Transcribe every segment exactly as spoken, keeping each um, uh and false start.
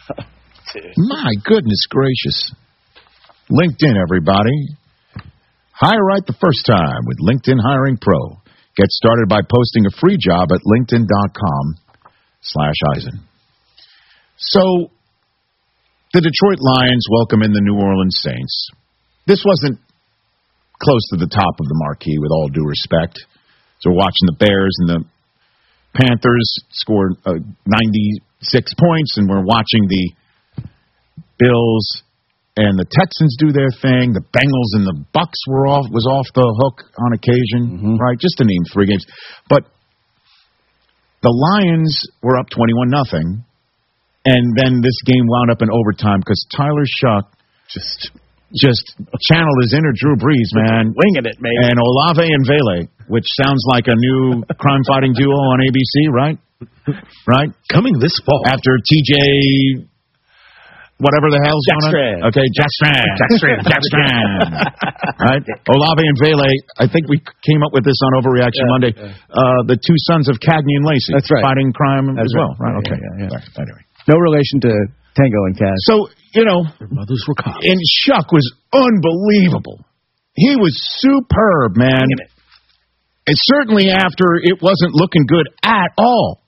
My goodness gracious. LinkedIn, everybody. Hire right the first time with LinkedIn Hiring Pro. Get started by posting a free job at linkedin.com slash Eisen. So, the Detroit Lions welcome in the New Orleans Saints. This wasn't close to the top of the marquee, with all due respect. So, we're watching the Bears and the Panthers scored uh, ninety-six points, and we're watching the Bills and the Texans do their thing. The Bengals and the Bucks were off was off the hook on occasion, mm-hmm. right? Just to name three games. But the Lions were up twenty-one nothing, and then this game wound up in overtime because Tyler Shuck just just channeled his inner Drew Brees, man. Winging it, man. And Olave and Vele, which sounds like a new crime-fighting duo on A B C, right? Right? Coming this fall. After T J... Whatever the hell's Jack going Strand. on. Okay, Jack Strand. Jack Strand. Jack Strand. Right? Olave and Vele, I think we came up with this on Overreaction yeah, Monday. Yeah. Uh, the two sons of Cagney and Lacey. That's right. Fighting crime That's as well. Right. Right, okay. Yeah, yeah, yeah. Right. Anyway. No relation to Tango and Cash. So, you know. Their mothers were cops. And Shuck was unbelievable. He was superb, man. And certainly after it wasn't looking good at all.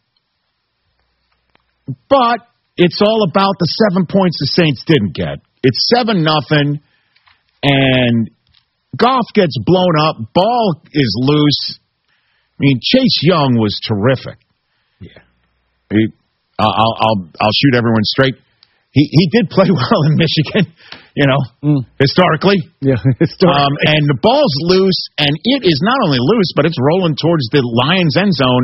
But it's all about the seven points the Saints didn't get. It's seven nothing, and Goff gets blown up. Ball is loose. I mean, Chase Young was terrific. Yeah. He, I'll, I'll I'll shoot everyone straight. He he did play well in Michigan, you know, mm. historically. Yeah, historically. Um, and the ball's loose, and it is not only loose, but it's rolling towards the Lions' end zone.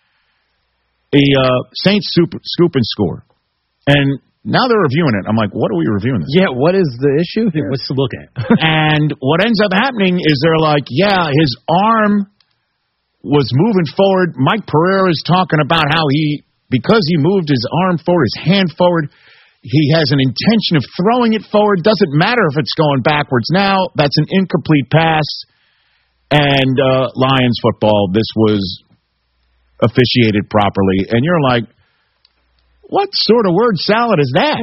The uh, Saints scoop, scoop and score. And now they're reviewing it. I'm like, what are we reviewing this? Yeah, what is the issue here? What's to look at? And what ends up happening is they're like, yeah, his arm was moving forward. Mike Pereira is talking about how he, because he moved his arm forward, his hand forward, he has an intention of throwing it forward. Doesn't matter if it's going backwards. Now, that's an incomplete pass. And uh, Lions football, this was officiated properly. And you're like, what sort of word salad is that?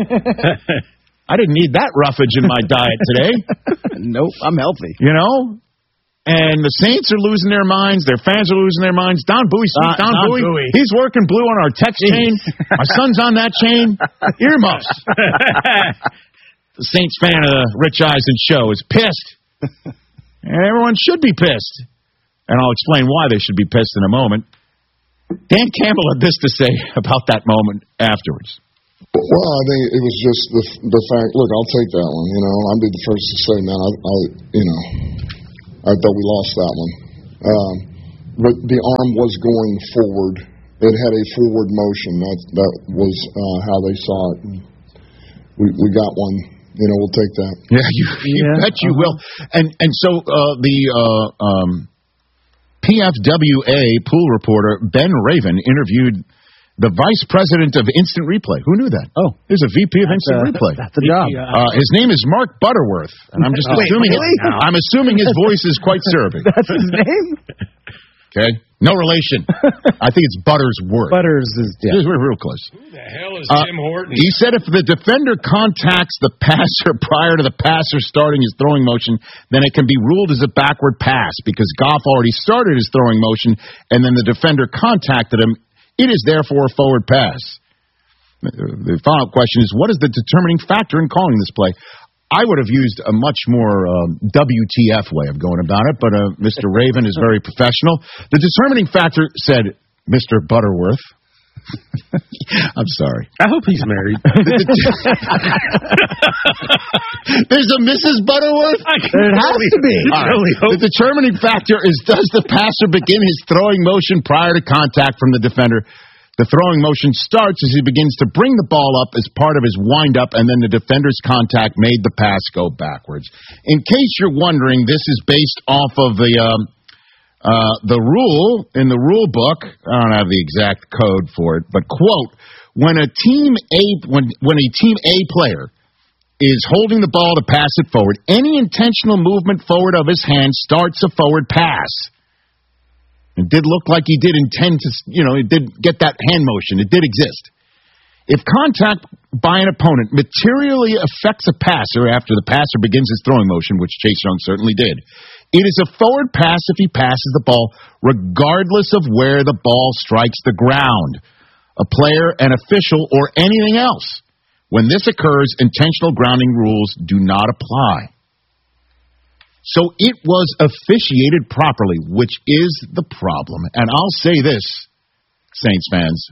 I didn't need that roughage in my diet today. Nope, I'm healthy. You know? And the Saints are losing their minds. Their fans are losing their minds. Don Bowie, uh, Don, Don Bowie, Bowie, he's working blue on our text Jeez. chain. My son's on that chain. Earmuffs. The Saints fan of the Rich Eisen show is pissed. And everyone should be pissed. And I'll explain why they should be pissed in a moment. Dan Campbell had this to say about that moment afterwards. Well, I think it was just the the fact. Look, I'll take that one. You know, I'll be the first to say, man, I, I you know, I thought we lost that one. Um, but the arm was going forward. It had a forward motion. That that was uh, how they saw it. We we got one. You know, we'll take that. Yeah, you, you yeah, bet you uh-huh. will. And and so uh, the. Uh, um, P F W A pool reporter Ben Raven interviewed the vice president of Instant Replay. Who knew that? Oh, there's a V P of that's Instant a, Replay. That's a job. Uh, his name is Mark Butterworth, and I'm just oh, assuming. Wait, really? His, I'm assuming his voice is quite Serbian. That's his name. Okay, no relation. I think it's Buttersworth. Butters is yeah. We're real close. Who the hell is uh, Tim Horton? He said if the defender contacts the passer prior to the passer starting his throwing motion, then it can be ruled as a backward pass because Goff already started his throwing motion and then the defender contacted him. It is therefore a forward pass. The follow-up question is, what is the determining factor in calling this play? I would have used a much more um, W T F way of going about it, but uh, Mister Raven is very professional. The determining factor said, Mister Butterworth. I'm sorry. I hope he's married. There's a Missus Butterworth? There has to be. Right. Really the determining factor is, does the passer begin his throwing motion prior to contact from the defender? The throwing motion starts as he begins to bring the ball up as part of his wind-up, and then the defender's contact made the pass go backwards. In case you're wondering, this is based off of the um, uh, the rule in the rule book. I don't have the exact code for it, but quote: when a team A when when a team A player is holding the ball to pass it forward, any intentional movement forward of his hand starts a forward pass. It did look like he did intend to, you know, it did get that hand motion. It did exist. If contact by an opponent materially affects a passer after the passer begins his throwing motion, which Chase Young certainly did, it is a forward pass if he passes the ball regardless of where the ball strikes the ground, a player, an official, or anything else. When this occurs, intentional grounding rules do not apply. So it was officiated properly, which is the problem. And I'll say this, Saints fans,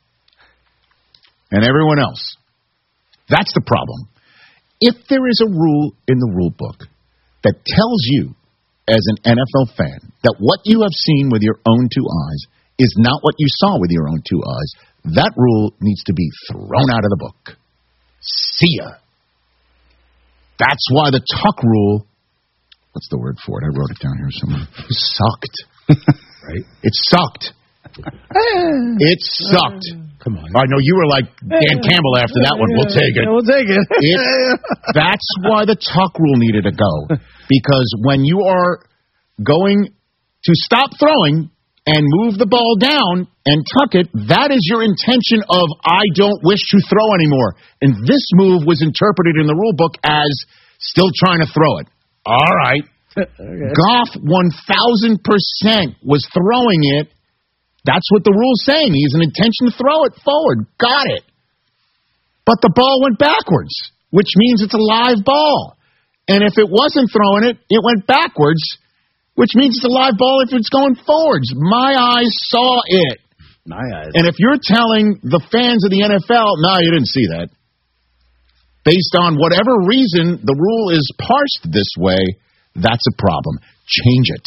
and everyone else, that's the problem. If there is a rule in the rule book that tells you, as an N F L fan, that what you have seen with your own two eyes is not what you saw with your own two eyes, that rule needs to be thrown out of the book. See ya. That's why the tuck rule, what's the word for it? I wrote it down here somewhere. Sucked. Right? It sucked. It sucked. Come on. I know you were like Dan Campbell after that one. We'll take it. We'll take it. it. That's why the tuck rule needed to go. Because when you are going to stop throwing and move the ball down and tuck it, that is your intention of, I don't wish to throw anymore. And this move was interpreted in the rule book as still trying to throw it. All right. Okay. Goff one thousand percent was throwing it. That's what the rule's saying. He has an intention to throw it forward. Got it. But the ball went backwards, which means it's a live ball. And if it wasn't throwing it, it went backwards, which means it's a live ball if it's going forwards. My eyes saw it. My eyes. And if you're telling the fans of the N F L, no, you didn't see that, based on whatever reason the rule is parsed this way, that's a problem. Change it.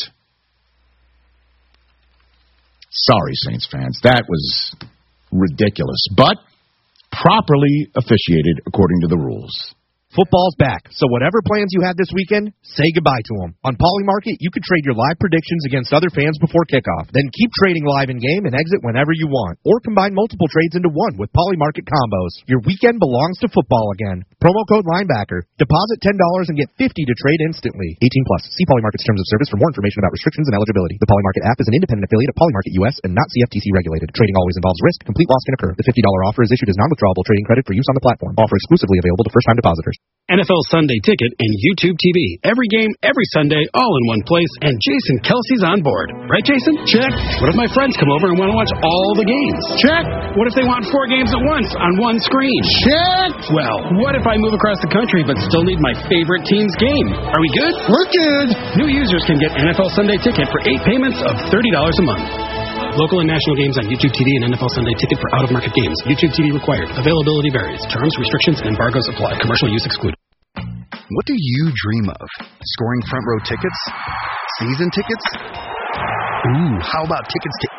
Sorry, Saints fans. That was ridiculous, but properly officiated according to the rules. Football's back, so whatever plans you had this weekend, say goodbye to them. On Polymarket, you can trade your live predictions against other fans before kickoff. Then keep trading live in-game and exit whenever you want. Or combine multiple trades into one with Polymarket combos. Your weekend belongs to football again. Promo code Linebacker. Deposit ten dollars and get fifty dollars to trade instantly. eighteen plus. See Polymarket's terms of service for more information about restrictions and eligibility. The Polymarket app is an independent affiliate of Polymarket U S and not C F T C regulated. Trading always involves risk. Complete loss can occur. The fifty dollars offer is issued as non-withdrawable trading credit for use on the platform. Offer exclusively available to first-time depositors. N F L Sunday Ticket and YouTube T V. Every game, every Sunday, all in one place, and Jason Kelsey's on board. Right, Jason? Check. What if my friends come over and want to watch all the games? Check. What if they want four games at once on one screen? Check. Well, what if I move across the country but still need my favorite team's game? Are we good? We're good. New users can get N F L Sunday Ticket for eight payments of thirty dollars a month. Local and national games on YouTube T V and N F L Sunday Ticket for out-of-market games. YouTube T V required. Availability varies. Terms, restrictions, and embargoes apply. Commercial use excluded. What do you dream of? Scoring front row tickets? Season tickets? Ooh, how about tickets to